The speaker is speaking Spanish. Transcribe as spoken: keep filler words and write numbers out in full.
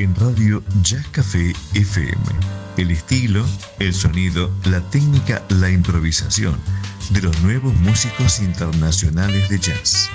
en Radio Jazz Café F M. El estilo, el sonido, la técnica, la improvisación de los nuevos músicos internacionales de jazz.